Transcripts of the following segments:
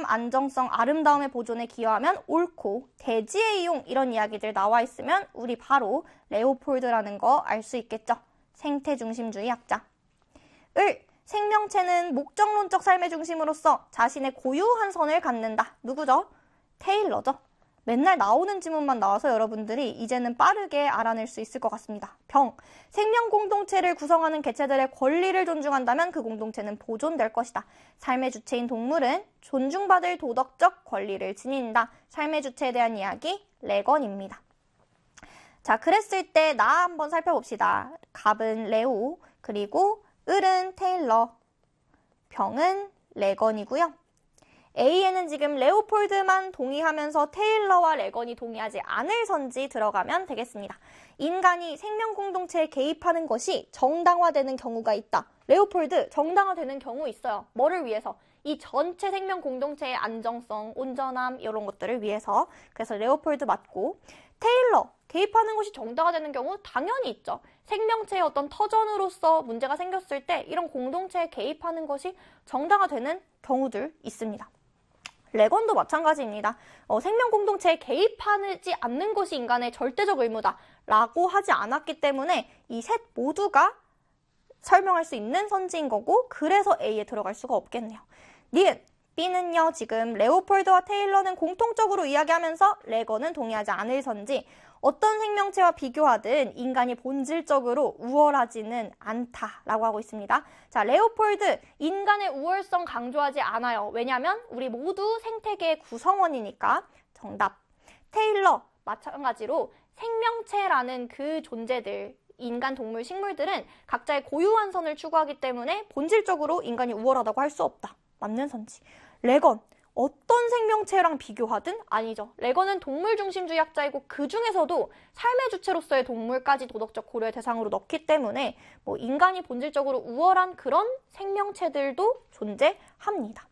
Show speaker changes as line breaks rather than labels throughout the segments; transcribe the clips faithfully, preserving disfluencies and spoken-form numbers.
안전함, 안정성, 아름다움의 보존에 기여하면 옳고 대지의 이용 이런 이야기들 나와 있으면 우리 바로 레오폴드라는 거 알 수 있겠죠. 생태중심주의 학자. 을, 생명체는 목적론적 삶의 중심으로서 자신의 고유한 선을 갖는다. 누구죠? 테일러죠. 맨날 나오는 지문만 나와서 여러분들이 이제는 빠르게 알아낼 수 있을 것 같습니다. 병, 생명 공동체를 구성하는 개체들의 권리를 존중한다면 그 공동체는 보존될 것이다. 삶의 주체인 동물은 존중받을 도덕적 권리를 지닌다. 삶의 주체에 대한 이야기, 레건입니다. 자, 그랬을 때 나 한번 살펴봅시다. 갑은 레오, 그리고 을은 테일러, 병은 레건이고요. A에는 지금 레오폴드만 동의하면서 테일러와 레건이 동의하지 않을 선지 들어가면 되겠습니다. 인간이 생명 공동체에 개입하는 것이 정당화되는 경우가 있다. 레오폴드 정당화되는 경우 있어요. 뭐를 위해서? 이 전체 생명 공동체의 안정성, 온전함 이런 것들을 위해서. 그래서 레오폴드 맞고, 테일러 개입하는 것이 정당화되는 경우 당연히 있죠. 생명체의 어떤 터전으로서 문제가 생겼을 때 이런 공동체에 개입하는 것이 정당화되는 경우들 있습니다. 레건도 마찬가지입니다. 어, 생명 공동체에 개입하지 않는 것이 인간의 절대적 의무다 라고 하지 않았기 때문에 이 셋 모두가 설명할 수 있는 선지인 거고, 그래서 A에 들어갈 수가 없겠네요. 니은, B는요, 지금 레오폴드와 테일러는 공통적으로 이야기하면서 레건은 동의하지 않을 선지, 어떤 생명체와 비교하든 인간이 본질적으로 우월하지는 않다라고 하고 있습니다. 자, 레오폴드, 인간의 우월성 강조하지 않아요. 왜냐하면 우리 모두 생태계의 구성원이니까. 정답. 테일러, 마찬가지로 생명체라는 그 존재들, 인간, 동물, 식물들은 각자의 고유한 선을 추구하기 때문에 본질적으로 인간이 우월하다고 할 수 없다. 맞는 선지. 레건, 어떤 생명체랑 비교하든 아니죠. 레건은 동물 중심주의 학자이고 그 중에서도 삶의 주체로서의 동물까지 도덕적 고려의 대상으로 넣기 때문에 뭐 인간이 본질적으로 우월한 그런 생명체들도 존재합니다.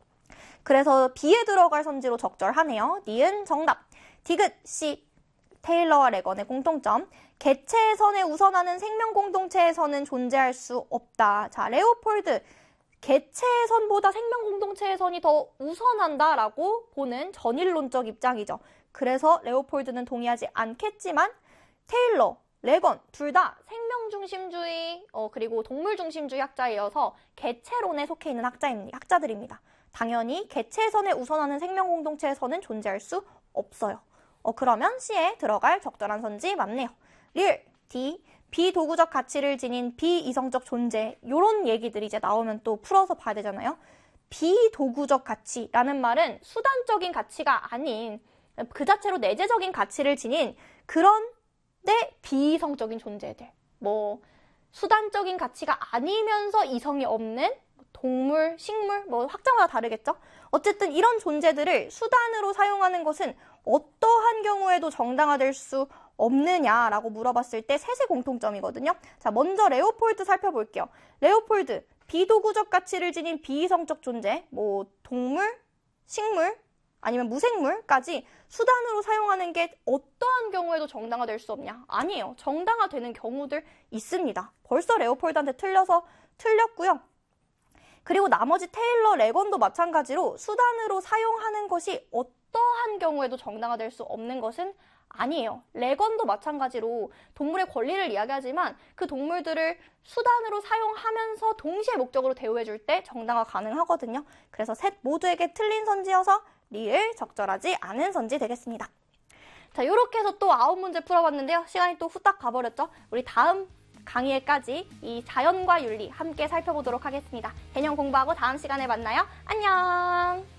그래서 B에 들어갈 선지로 적절하네요. 니은 정답. 디귿, C. 테일러와 레건의 공통점. 개체의 선에 우선하는 생명 공동체에서는 존재할 수 없다. 자, 레오폴드. 개체의 선보다 생명 공동체의 선이 더 우선한다라고 보는 전일론적 입장이죠. 그래서 레오폴드는 동의하지 않겠지만 테일러, 레건 둘 다 생명 중심주의 어, 그리고 동물 중심주의 학자이어서 개체론에 속해 있는 학자입니다. 학자들입니다. 당연히 개체의 선에 우선하는 생명 공동체의 선은 존재할 수 없어요. 어, 그러면 C에 들어갈 적절한 선지 맞네요. 리을, D. 비도구적 가치를 지닌 비이성적 존재, 이런 얘기들이 이제 나오면 또 풀어서 봐야 되잖아요. 비도구적 가치라는 말은 수단적인 가치가 아닌 그 자체로 내재적인 가치를 지닌 그런데 비이성적인 존재들. 뭐 수단적인 가치가 아니면서 이성이 없는 동물, 식물, 뭐 학자마다 다르겠죠? 어쨌든 이런 존재들을 수단으로 사용하는 것은 어떠한 경우에도 정당화될 수 없느냐라고 물어봤을 때 셋의 공통점이거든요. 자, 먼저 레오폴드 살펴볼게요. 레오폴드, 비도구적 가치를 지닌 비이성적 존재, 뭐 동물, 식물, 아니면 무생물까지 수단으로 사용하는 게 어떠한 경우에도 정당화될 수 없냐? 아니에요. 정당화되는 경우들 있습니다. 벌써 레오폴드한테 틀려서 틀렸고요. 그리고 나머지 테일러, 레건도 마찬가지로 수단으로 사용하는 것이 어떠한 경우에도 정당화될 수 없는 것은 아니에요. 레건도 마찬가지로 동물의 권리를 이야기하지만 그 동물들을 수단으로 사용하면서 동시에 목적으로 대우해줄 때 정당화 가능하거든요. 그래서 셋 모두에게 틀린 선지여서 리을 적절하지 않은 선지 되겠습니다. 자, 이렇게 해서 또 아홉 문제 풀어봤는데요. 시간이 또 후딱 가버렸죠. 우리 다음 강의에까지 이 자연과 윤리 함께 살펴보도록 하겠습니다. 개념 공부하고 다음 시간에 만나요. 안녕!